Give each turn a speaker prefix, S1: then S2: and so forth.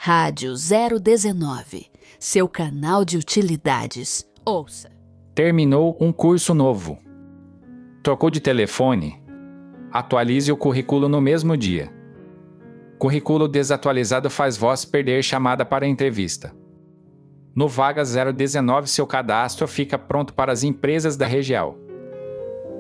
S1: Rádio 019, seu canal de utilidades. Ouça.
S2: Terminou um curso novo. Trocou de telefone? Atualize o currículo no mesmo dia. Currículo desatualizado faz voz perder chamada para entrevista. No Vagas 019, seu cadastro fica pronto para as empresas da região.